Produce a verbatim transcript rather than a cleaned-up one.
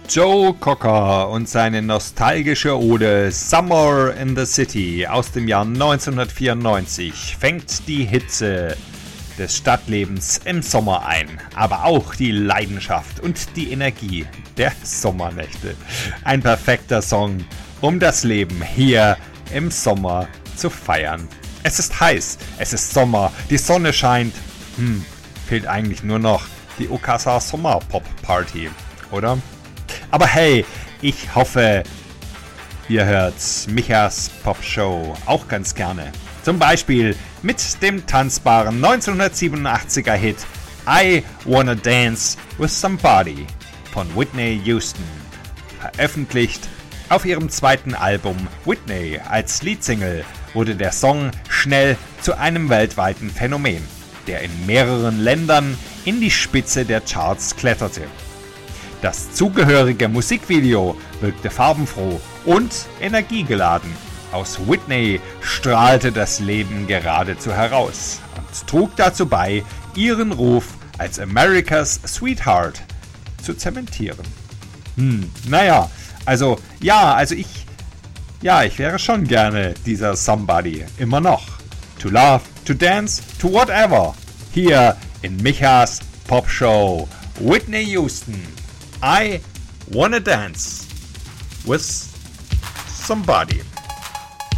Joe Cocker und seine nostalgische Ode Summer in the City aus dem Jahr neunzehnhundertvierundneunzig fängt die Hitze des Stadtlebens im Sommer ein, aber auch die Leidenschaft und die Energie der Sommernächte. Ein perfekter Song, um das Leben hier im Sommer zu feiern. Es ist heiß, es ist Sommer, die Sonne scheint. Hm, fehlt eigentlich nur noch die Okasa Sommer Pop Party, oder? Aber hey, ich hoffe, ihr hört Michas Pop Show auch ganz gerne. Zum Beispiel mit dem tanzbaren neunzehnhundertsiebenundachtziger Hit I Wanna Dance with Somebody von Whitney Houston, veröffentlicht auf ihrem zweiten Album Whitney. Als Leadsingle wurde der Song schnell zu einem weltweiten Phänomen, der in mehreren Ländern in die Spitze der Charts kletterte. Das zugehörige Musikvideo wirkte farbenfroh und energiegeladen. Aus Whitney strahlte das Leben geradezu heraus und trug dazu bei, ihren Ruf als America's Sweetheart zu zementieren. Hm, naja, also, ja, also ich, ja, ich wäre schon gerne dieser Somebody, immer noch. To love, to dance, to whatever. Hier in Michas Pop Show, Whitney Houston. I wanna dance with somebody.